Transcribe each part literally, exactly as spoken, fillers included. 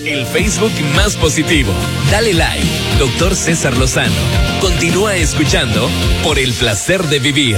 el Facebook más positivo. Dale like, doctor César Lozano. Continúa escuchando Por el Placer de Vivir.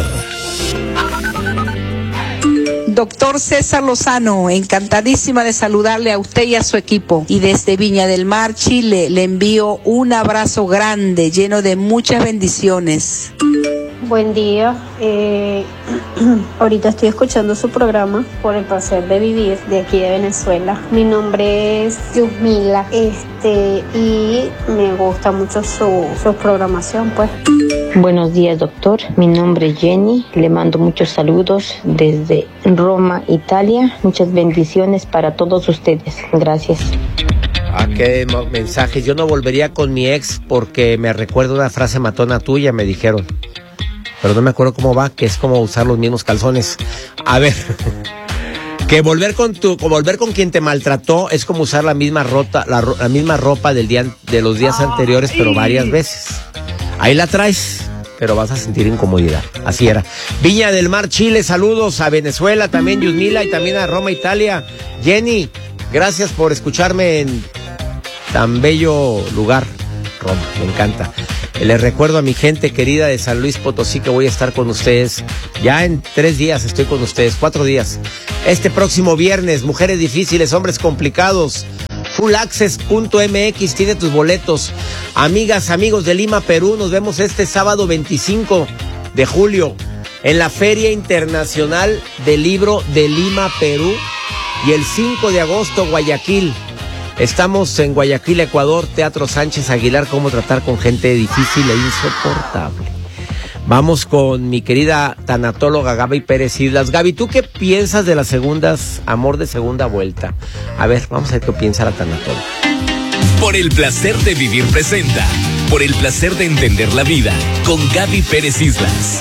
Doctor César Lozano, encantadísima de saludarle a usted y a su equipo. Y desde Viña del Mar, Chile, le envío un abrazo grande, lleno de muchas bendiciones. Buen día, eh, ahorita estoy escuchando su programa Por el Placer de Vivir de aquí de Venezuela. Mi nombre es Yusmila, este, y me gusta mucho su, su programación, pues. Buenos días, doctor. Mi nombre es Jenny. Le mando muchos saludos desde Roma, Italia. Muchas bendiciones para todos ustedes. Gracias. Ah, qué mensajes. Yo no volvería con mi ex porque me recuerda una frase matona tuya, me dijeron. Pero no me acuerdo cómo va, que es como usar los mismos calzones. A ver, que volver con tu, volver con quien te maltrató es como usar la misma rota, la, la misma ropa del día, de los días anteriores, pero varias veces. Ahí la traes, pero vas a sentir incomodidad. Así era. Viña del Mar, Chile, saludos a Venezuela, también Yusmila y también a Roma, Italia. Jenny, gracias por escucharme en tan bello lugar, Roma, me encanta. Les recuerdo a mi gente querida de San Luis Potosí que voy a estar con ustedes. Ya en tres días estoy con ustedes, cuatro días. Este próximo viernes, Mujeres Difíciles, Hombres Complicados. full access punto m x tiene tus boletos. Amigas, amigos de Lima, Perú, nos vemos este sábado veinticinco de julio en la Feria Internacional del Libro de Lima, Perú. Y el cinco de agosto, Guayaquil. Estamos en Guayaquil, Ecuador, Teatro Sánchez Aguilar, cómo tratar con gente difícil e insoportable. Vamos con mi querida tanatóloga Gaby Pérez Islas. Gaby, ¿tú qué piensas de las segundas, amor de segunda vuelta? A ver, vamos a ver qué piensa la tanatóloga. Por el Placer de Vivir presenta Por el Placer de Entender la Vida con Gaby Pérez Islas.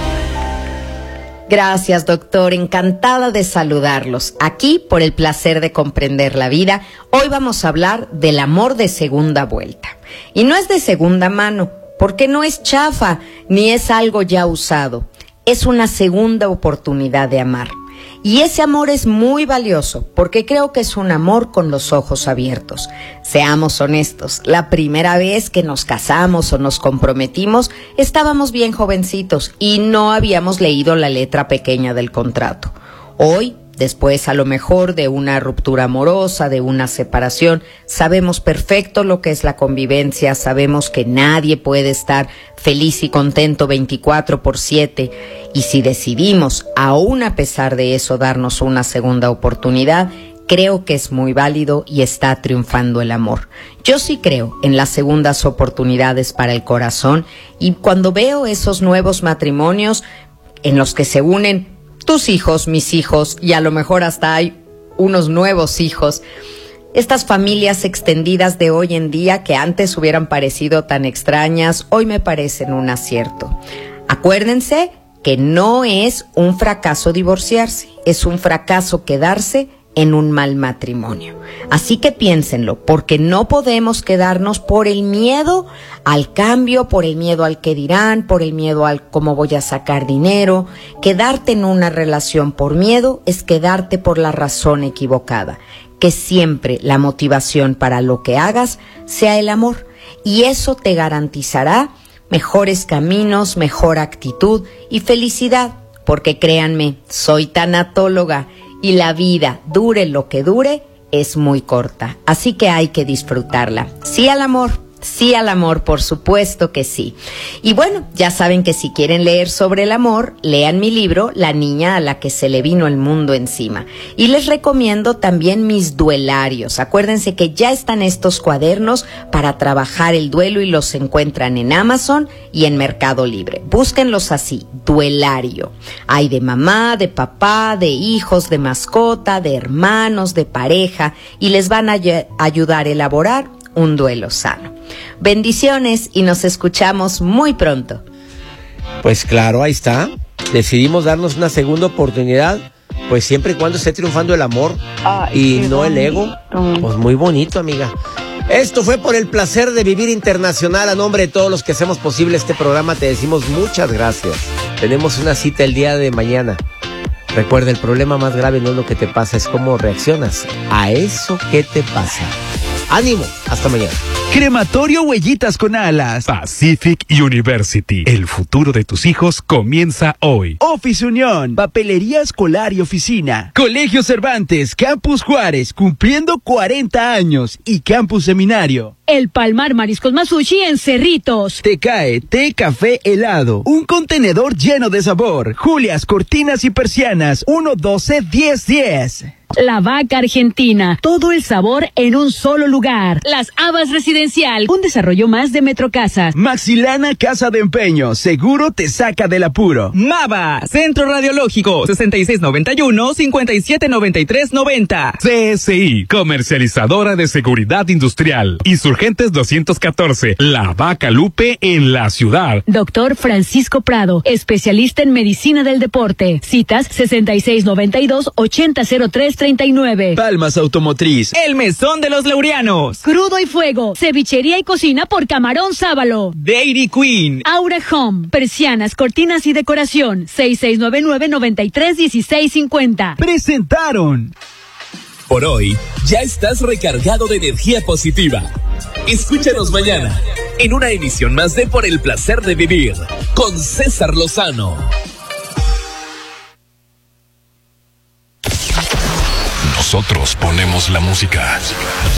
Gracias, doctor. Encantada de saludarlos. Aquí, por el placer de comprender la vida, hoy vamos a hablar del amor de segunda vuelta. Y no es de segunda mano, porque no es chafa, ni es algo ya usado. Es una segunda oportunidad de amar. Y ese amor es muy valioso, porque creo que es un amor con los ojos abiertos. Seamos honestos, la primera vez que nos casamos o nos comprometimos, estábamos bien jovencitos y no habíamos leído la letra pequeña del contrato. Hoy, después a lo mejor de una ruptura amorosa, de una separación, sabemos perfecto lo que es la convivencia, sabemos que nadie puede estar feliz y contento veinticuatro por siete, y si decidimos, aún a pesar de eso, darnos una segunda oportunidad, creo que es muy válido y está triunfando el amor. Yo sí creo en las segundas oportunidades para el corazón, y cuando veo esos nuevos matrimonios en los que se unen tus hijos, mis hijos, y a lo mejor hasta hay unos nuevos hijos. Estas familias extendidas de hoy en día que antes hubieran parecido tan extrañas, hoy me parecen un acierto. Acuérdense que no es un fracaso divorciarse, es un fracaso quedarse en un mal matrimonio. Así que piénsenlo, porque no podemos quedarnos por el miedo al cambio, por el miedo al que dirán, por el miedo al cómo voy a sacar dinero. Quedarte en una relación por miedo es quedarte por la razón equivocada. Que siempre la motivación para lo que hagas sea el amor, y eso te garantizará mejores caminos, mejor actitud y felicidad, porque créanme, soy tanatóloga y la vida, dure lo que dure, es muy corta, así que hay que disfrutarla. Sí al amor, sí al amor, por supuesto que sí. Y bueno, ya saben que si quieren leer sobre el amor, lean mi libro, La niña a la que se le vino el mundo encima. Y les recomiendo también mis duelarios. Acuérdense que ya están estos cuadernos para trabajar el duelo y los encuentran en Amazon y en Mercado Libre. Búsquenlos así, duelario. Hay de mamá, de papá, de hijos, de mascota, de hermanos, de pareja, y les van a ay- ayudar a elaborar un duelo sano. Bendiciones y nos escuchamos muy pronto. Pues claro, ahí está. Decidimos darnos una segunda oportunidad, pues siempre y cuando esté triunfando el amor y no el ego. Pues muy bonito, amiga. Esto fue Por el Placer de Vivir Internacional. A nombre de todos los que hacemos posible este programa, te decimos muchas gracias. Tenemos una cita el día de mañana. Recuerda, el problema más grave no es lo que te pasa, es cómo reaccionas a eso que te pasa. Ánimo, hasta mañana. Crematorio Huellitas con Alas. Pacific University. El futuro de tus hijos comienza hoy. Office Unión. Papelería escolar y oficina. Colegio Cervantes. Campus Juárez. Cumpliendo cuarenta años. Y Campus Seminario. El Palmar Mariscos Masushi en Cerritos. Te cae té, café, helado. Un contenedor lleno de sabor. Julias, cortinas y persianas. uno doce diez diez. La Vaca Argentina, todo el sabor en un solo lugar. Las Habas Residencial, un desarrollo más de Metrocasas. Maxilana Casa de Empeño, seguro te saca del apuro. Mava, Centro Radiológico, sesenta y seis noventa y uno, cincuenta y siete noventa y tres noventa. C S I, comercializadora de seguridad industrial. Insurgentes doscientos catorce, La Vaca Lupe en la ciudad. Doctor Francisco Prado, especialista en medicina del deporte. Citas sesenta y seis noventa y dos, ochenta cero tres treinta y nueve. Palmas Automotriz. El Mesón de los Laureanos. Crudo y Fuego. Cevichería y cocina por Camarón Sábalo. Dairy Queen. Aura Home. Persianas, cortinas y decoración. seis seis nueve nueve, noventa y tres, dieciséis cincuenta. Presentaron. Por hoy, ya estás recargado de energía positiva. Escúchanos mañana en una emisión más de Por el Placer de Vivir con César Lozano. Nosotros ponemos la música.